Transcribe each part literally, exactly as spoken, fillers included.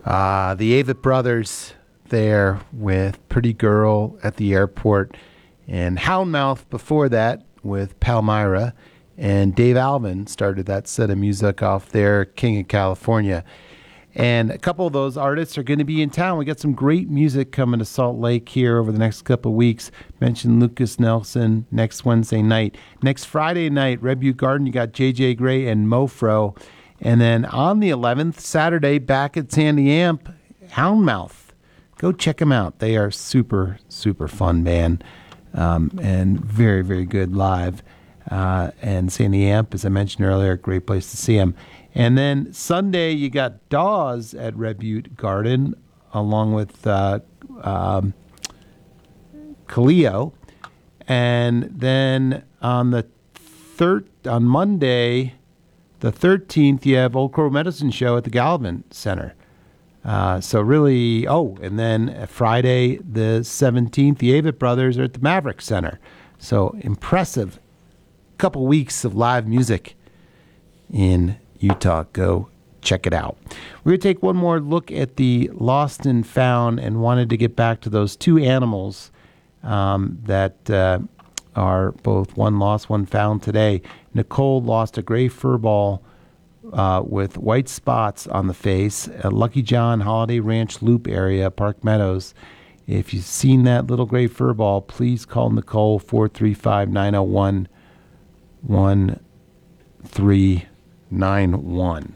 Uh, the Avett Brothers there with Pretty Girl at the Airport, and Houndmouth before that with Palmyra, and Dave Alvin started that set of music off there, King of California. And a couple of those artists are going to be in town. We got some great music coming to Salt Lake here over the next couple of weeks. Mentioned Lucas Nelson next Wednesday night. Next Friday night, Red Butte Garden, you got J J Gray and Mofro. And then on the eleventh, Saturday, back at Sandy Amp, Houndmouth. Go check them out. They are super, super fun band, um, and very, very good live. Uh, and Sandy Amp, as I mentioned earlier, a great place to see them. And then Sunday, you got Dawes at Red Butte Garden, along with uh, um, Kaleo. And then on the third, on Monday, the thirteenth, you have Old Crow Medicine Show at the Gallivan Center. Uh, so really, oh, and then Friday, the seventeenth, the Avett Brothers are at the Maverick Center. So impressive couple weeks of live music in Utah. Go check it out. We're going to take one more look at the lost and found, and wanted to get back to those two animals um, that uh, are both one lost, one found today. Nicole lost a gray furball uh, with white spots on the face at Lucky John Holiday Ranch Loop area, Park Meadows. If you've seen that little gray furball, please call Nicole, four three five, nine oh one, one three nine one.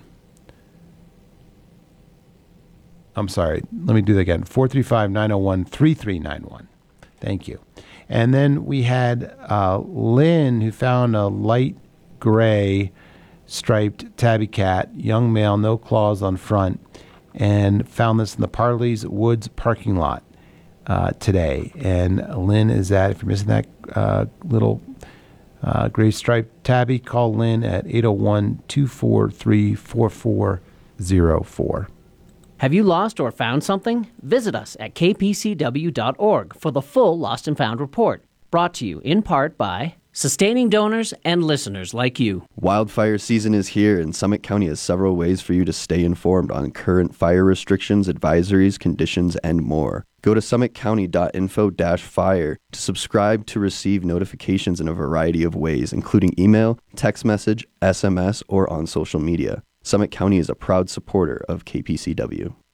I'm sorry. Let me do that again. four three five, nine oh one, three three nine one. Thank you. And then we had uh, Lynn, who found a light gray striped tabby cat, young male, no claws on front, and found this in the Parley's Woods parking lot uh, today. And Lynn is at, if you're missing that uh, little Uh, gray striped tabby, call Lynn at eight oh one, two four three, four four oh four. Have you lost or found something? Visit us at k p c w dot org for the full Lost and Found report. Brought to you in part by sustaining donors and listeners like you. Wildfire season is here, and Summit County has several ways for you to stay informed on current fire restrictions, advisories, conditions, and more. Go to summit county dot info dash fire to subscribe to receive notifications in a variety of ways, including email, text message, S M S, or on social media. Summit County is a proud supporter of K P C W.